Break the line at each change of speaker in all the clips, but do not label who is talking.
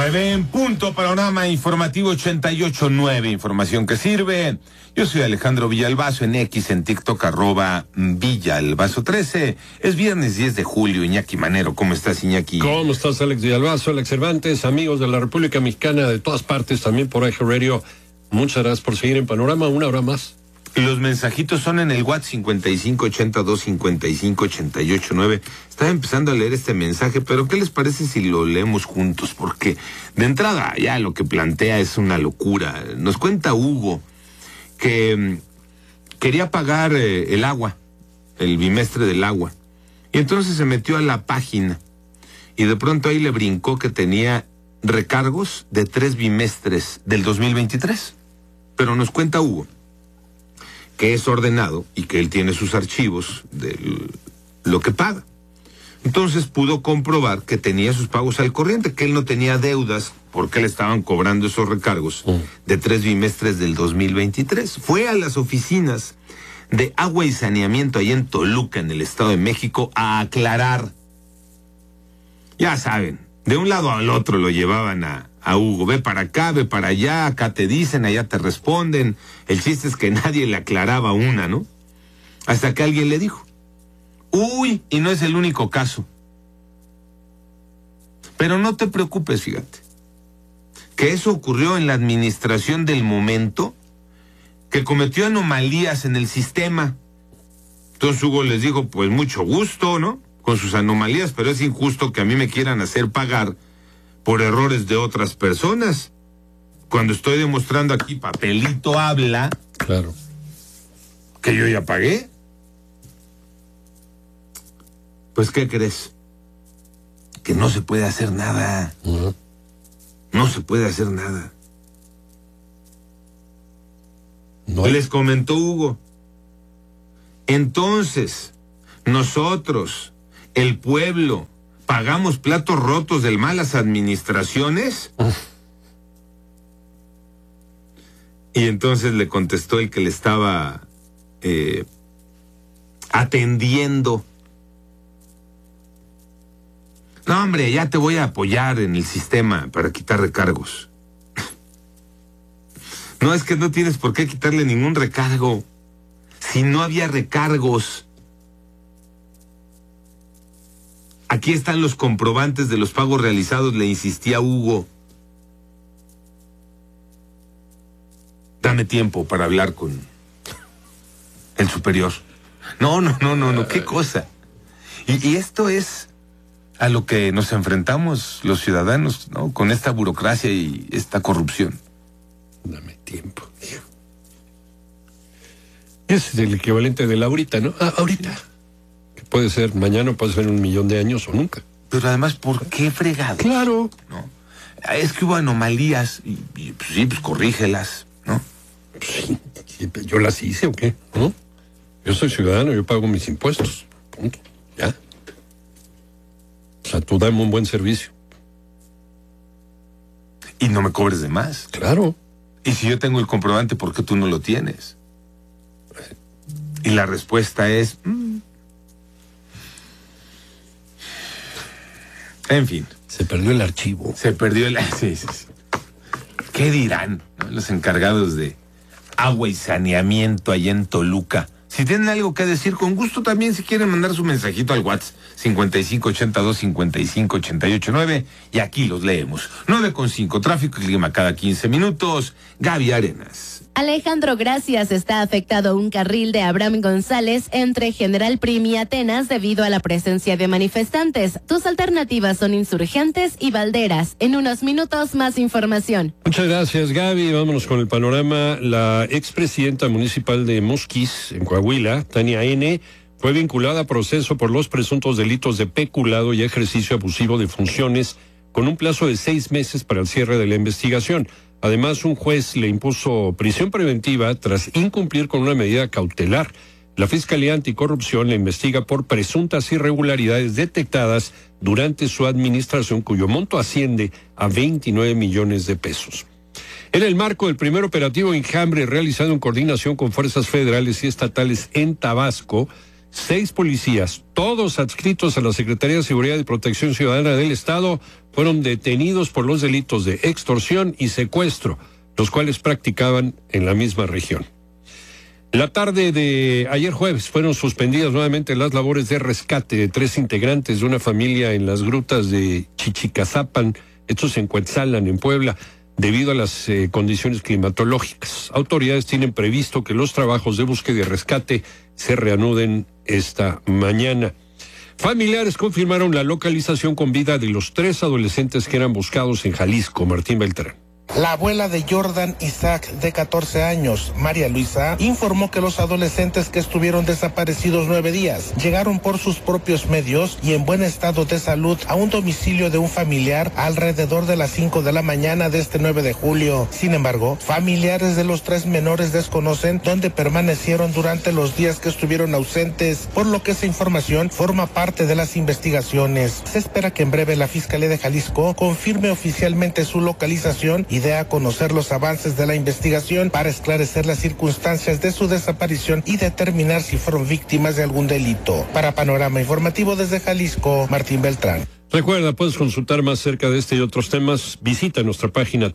9 en punto, panorama informativo 88.9, información que sirve. Yo soy Alejandro Villalbazo, en X, en TikTok, @Villalbazo13. Es viernes 10 de julio, Iñaki Manero. ¿Cómo estás, Iñaki?
¿Cómo estás, Alex Villalbazo, Alex Cervantes, amigos de la República Mexicana, de todas partes, también por Eje Radio? Muchas gracias por seguir en Panorama, una hora más.
Los mensajitos son en el WhatsApp 5582-5588-9. Estaba empezando a leer este mensaje, pero ¿qué les parece si lo leemos juntos? Porque de entrada ya lo que plantea es una locura. Nos cuenta Hugo que quería pagar el agua, el bimestre del agua. Y entonces se metió a la página y de pronto ahí le brincó que tenía recargos de 3 bimestres del 2023. Pero nos cuenta Hugo que es ordenado y que él tiene sus archivos de lo que paga. Entonces pudo comprobar que tenía sus pagos al corriente, que él no tenía deudas porque le estaban cobrando esos recargos de 3 bimestres del 2023. Fue a las oficinas de Agua y Saneamiento ahí en Toluca, en el Estado de México, a aclarar. Ya saben, de un lado al otro lo llevaban a Hugo, ve para acá, ve para allá, acá te dicen, allá te responden. El chiste es que nadie le aclaraba una, ¿no? Hasta que alguien le dijo, uy, y no es el único caso. Pero no te preocupes, fíjate, que eso ocurrió en la administración del momento, que cometió anomalías en el sistema. Entonces Hugo les dijo, pues mucho gusto, ¿no? Con sus anomalías, pero es injusto que a mí me quieran hacer pagar por errores de otras personas. Cuando estoy demostrando aquí, papelito habla.
Claro.
Que yo ya pagué. Pues, ¿qué crees? Que no se puede hacer nada. No se puede hacer nada.
No.
Les comentó Hugo. Entonces, nosotros, el pueblo, ¿pagamos platos rotos de malas administraciones? Y entonces le contestó el que le estaba atendiendo. No, hombre, ya te voy a apoyar en el sistema para quitar recargos. No, es que no tienes por qué quitarle ningún recargo. Si no había recargos. Aquí están los comprobantes de los pagos realizados, le insistía Hugo. Dame tiempo para hablar con el superior. No, qué cosa. Y esto es a lo que nos enfrentamos los ciudadanos, ¿no? Con esta burocracia y esta corrupción.
Dame tiempo, tío. Es el equivalente de la ahorita, ¿no? Ahorita. Puede ser mañana, puede ser 1,000,000 de años o nunca.
Pero además, ¿por qué fregado?
Claro.
¿No? Es que hubo anomalías y pues, sí, pues corrígelas, ¿no?
Sí, yo las hice o qué, ¿no? Yo soy ciudadano, yo pago mis impuestos. Punto. Ya. O sea, tú dame un buen servicio.
Y no me cobres de más.
Claro.
Y si yo tengo el comprobante, ¿por qué tú no lo tienes? Y la respuesta es... En fin.
Se perdió el archivo.
Se perdió el... Sí. ¿Qué dirán, ¿no? Los encargados de agua y saneamiento allá en Toluca? Si tienen algo que decir, con gusto también, si quieren mandar su mensajito al WhatsApp 5582-5588-9 y aquí los leemos. 9:5, tráfico y clima cada 15 minutos. Gaby Arenas.
Alejandro, gracias. Está afectado un carril de Abraham González entre General Prim y Atenas debido a la presencia de manifestantes. Tus alternativas son Insurgentes y Valderas. En unos minutos, más información.
Muchas gracias, Gaby. Vámonos con el panorama. La expresidenta municipal de Musquis, en Coahuila, Tania N., fue vinculada a proceso por los presuntos delitos de peculado y ejercicio abusivo de funciones con un plazo de 6 meses para el cierre de la investigación. Además, un juez le impuso prisión preventiva tras incumplir con una medida cautelar. La Fiscalía Anticorrupción le investiga por presuntas irregularidades detectadas durante su administración, cuyo monto asciende a 29 millones de pesos. En el marco del primer operativo Enjambre realizado en coordinación con fuerzas federales y estatales en Tabasco, 6 policías, todos adscritos a la Secretaría de Seguridad y Protección Ciudadana del Estado, fueron detenidos por los delitos de extorsión y secuestro, los cuales practicaban en la misma región. La tarde de ayer jueves fueron suspendidas nuevamente las labores de rescate de 3 integrantes de una familia en las grutas de Chichicazapan, estos en Cuetzalan, en Puebla, debido a las condiciones climatológicas. Autoridades tienen previsto que los trabajos de búsqueda y rescate se reanuden esta mañana. Familiares confirmaron la localización con vida de los 3 adolescentes que eran buscados en Jalisco. Martín Beltrán.
La abuela de Jordan Isaac, de 14 años, María Luisa, informó que los adolescentes que estuvieron desaparecidos 9 días llegaron por sus propios medios y en buen estado de salud a un domicilio de un familiar alrededor de las 5 de la mañana de este 9 de julio. Sin embargo, familiares de los 3 menores desconocen dónde permanecieron durante los días que estuvieron ausentes, por lo que esa información forma parte de las investigaciones. Se espera que en breve la Fiscalía de Jalisco confirme oficialmente su localización y dé a conocer los avances de la investigación para esclarecer las circunstancias de su desaparición y determinar si fueron víctimas de algún delito. Para Panorama Informativo desde Jalisco, Martín Beltrán.
Recuerda, puedes consultar más cerca de este y otros temas. Visita nuestra página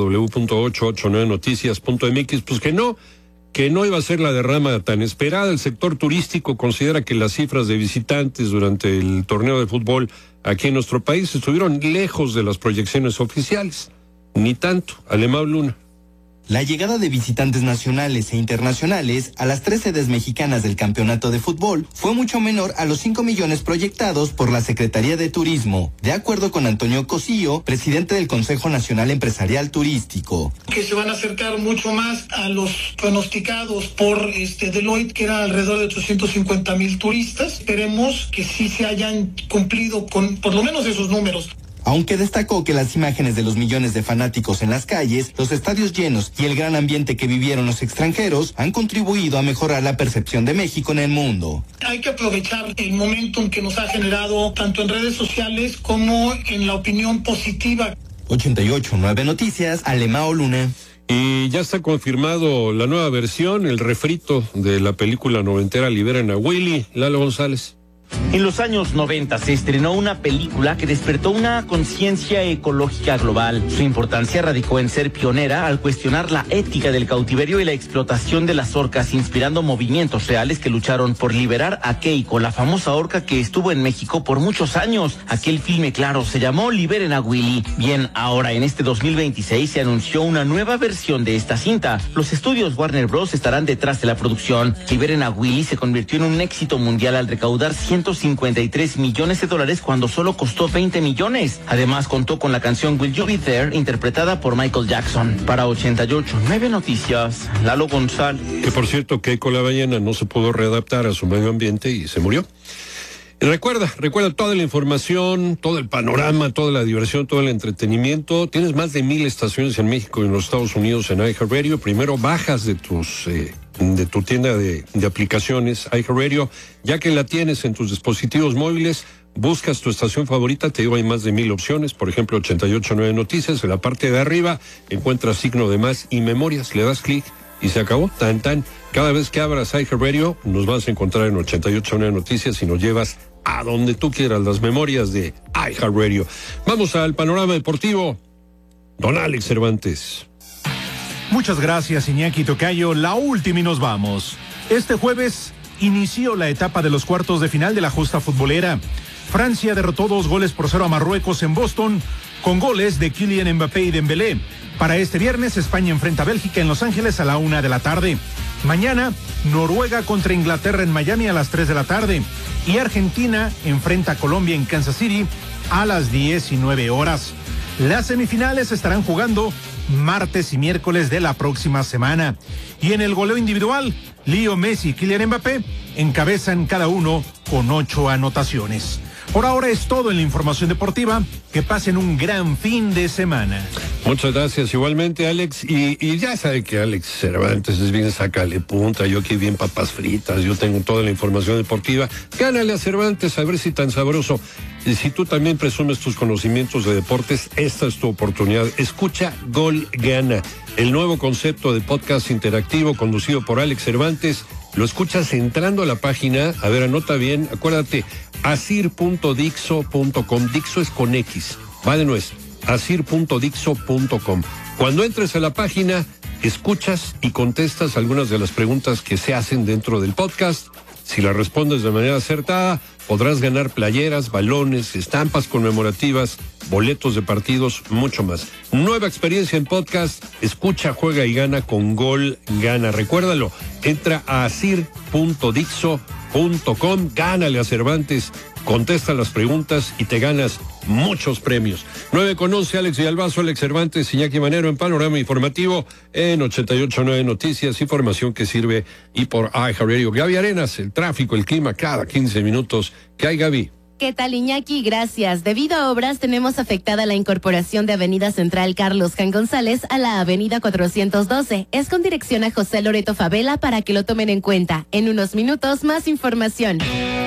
www.889noticias.mx. Pues que no iba a ser la derrama tan esperada. El sector turístico considera que las cifras de visitantes durante el torneo de fútbol aquí en nuestro país estuvieron lejos de las proyecciones oficiales. Ni tanto. Alemão Luna.
La llegada de visitantes nacionales e internacionales a las 3 sedes mexicanas del campeonato de fútbol fue mucho menor a los 5 millones proyectados por la Secretaría de Turismo, de acuerdo con Antonio Cosillo, presidente del Consejo Nacional Empresarial Turístico.
Que se van a acercar mucho más a los pronosticados por Deloitte, que era alrededor de 850,000 turistas. Esperemos que sí se hayan cumplido con por lo menos esos números.
Aunque destacó que las imágenes de los millones de fanáticos en las calles, los estadios llenos y el gran ambiente que vivieron los extranjeros han contribuido a mejorar la percepción de México en el mundo.
Hay que aprovechar el momentum que nos ha generado tanto en redes sociales como en la opinión positiva.
88.9 Noticias, Alemão Luna.
Y ya está confirmado la nueva versión, el refrito de la película noventera Liberen a Willy. Lalo González.
En los años 90 se estrenó una película que despertó una conciencia ecológica global. Su importancia radicó en ser pionera al cuestionar la ética del cautiverio y la explotación de las orcas, inspirando movimientos reales que lucharon por liberar a Keiko, la famosa orca que estuvo en México por muchos años. Aquel filme, claro, se llamó Liberen a Willy. Bien, ahora en este 2026 se anunció una nueva versión de esta cinta. Los estudios Warner Bros. Estarán detrás de la producción. Liberen a Willy se convirtió en un éxito mundial al recaudar 153 millones de dólares cuando solo costó 20 millones. Además contó con la canción Will You Be There, interpretada por Michael Jackson. Para 88.9 Noticias, Lalo González.
Que por cierto, Keiko la ballena no se pudo readaptar a su medio ambiente y se murió. Y recuerda toda la información, todo el panorama, toda la diversión, todo el entretenimiento. Tienes más de 1,000 estaciones en México y en los Estados Unidos en iHeartRadio. Primero bajas de tu tienda de aplicaciones iHeartRadio, ya que la tienes en tus dispositivos móviles, buscas tu estación favorita, te digo, hay más de 1,000 opciones, por ejemplo 88.9 Noticias, en la parte de arriba encuentras signo de más y memorias, le das clic y se acabó, tan. Cada vez que abras iHeartRadio nos vas a encontrar en 88.9 Noticias y nos llevas a donde tú quieras, las memorias de iHeartRadio. Vamos al panorama deportivo, don Alex Cervantes.
Muchas gracias, Iñaki Tocayo. La última y nos vamos. Este jueves inició la etapa de los cuartos de final de la justa futbolera. Francia derrotó 2-0 a Marruecos en Boston, con goles de Kylian Mbappé y Dembélé. Para este viernes, España enfrenta a Bélgica en Los Ángeles a la 1 de la tarde. Mañana, Noruega contra Inglaterra en Miami a las 3 de la tarde. Y Argentina enfrenta a Colombia en Kansas City a las 19 horas. Las semifinales estarán jugando martes y miércoles de la próxima semana. Y en el goleo individual, Leo Messi y Kylian Mbappé encabezan cada uno con 8 anotaciones. Por ahora es todo en la información deportiva. Que pasen un gran fin de semana.
Muchas gracias, igualmente, Alex. Y ya sabe que Alex Cervantes es bien sácale punta, yo aquí bien papas fritas, yo tengo toda la información deportiva. Gánale a Cervantes, a ver si tan sabroso. Y si tú también presumes tus conocimientos de deportes, esta es tu oportunidad. Escucha Gol Gana, el nuevo concepto de podcast interactivo conducido por Alex Cervantes. Lo escuchas entrando a la página, a ver, anota bien, acuérdate, asir.dixo.com, Dixo es con X, Va de nuez, asir.dixo.com. Cuando entres a la página, escuchas y contestas algunas de las preguntas que se hacen dentro del podcast. Si las respondes de manera acertada, podrás ganar playeras, balones, estampas conmemorativas, boletos de partidos, mucho más. Nueva experiencia en podcast, escucha, juega y gana con Gol Gana. Recuérdalo, entra a asir.dixo.com, gánale a Cervantes, contesta las preguntas y te ganas muchos premios. 9:11, Alex Villalbazo, Alex Cervantes, Iñaki Manero en Panorama Informativo en 88.9 Noticias, información que sirve y por iHeartRadio. Gaby Arenas, el tráfico, el clima cada 15 minutos. ¿Qué hay, Gaby?
¿Qué tal, Iñaki? Gracias. Debido a obras, tenemos afectada la incorporación de Avenida Central Carlos Jan González a la Avenida 412. Es con dirección a José Loreto Favela para que lo tomen en cuenta. En unos minutos, más información.